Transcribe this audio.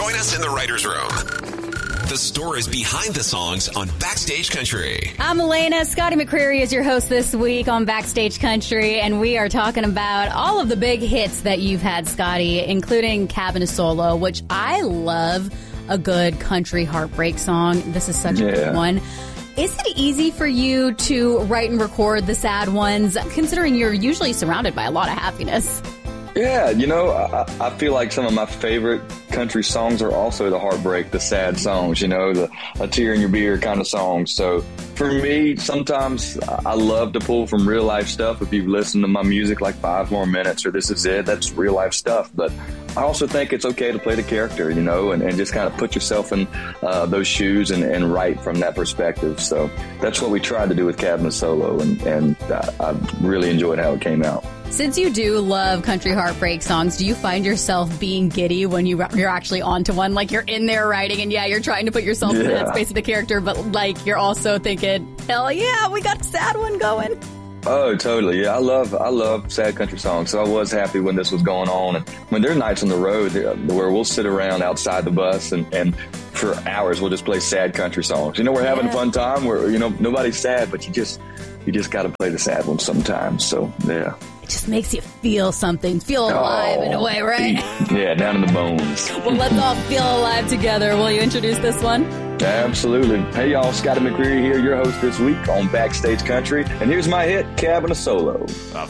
Join us in the writer's room. The stories behind the songs on Backstage Country. I'm Elena. Scotty McCreery is your host this week on Backstage Country, and we are talking about all of the big hits that you've had, Scotty, including Cabin Solo, which I love a good country heartbreak song. This is such a good one. Is it easy for you to write and record the sad ones, considering you're usually surrounded by a lot of happiness? Yeah, you know, I feel like some of my favorite country songs are also the heartbreak, the sad songs, you know, the a tear in your beer kind of songs. So for me, sometimes I love to pull from real life stuff. If you've listened to my music like 5 More Minutes or This Is It, that's real life stuff. But I also think it's okay to play the character, you know, and just kind of put yourself in those shoes and write from that perspective. So that's what we tried to do with Cabin Solo, and I really enjoyed how it came out. Since you do love country heartbreak songs, do you find yourself being giddy when you're actually onto one? Like you're in there writing and you're trying to put yourself in that space of the character, but like you're also thinking, hell yeah, we got a sad one going. Oh, totally. Yeah, I love sad country songs. So I was happy when this was going on. And when there are nights on the road where we'll sit around outside the bus and for hours we'll just play sad country songs. You know, we're having a fun time where, you know, nobody's sad, but you just got to play the sad ones sometimes. So, yeah. Just makes you feel something, feel alive in a way, right? Yeah, down in the bones. Well, let's all feel alive together. Will you introduce this one? Absolutely. Hey, y'all, Scotty McCreery here, your host this week on Backstage Country. And here's my hit, Cabin Solo. A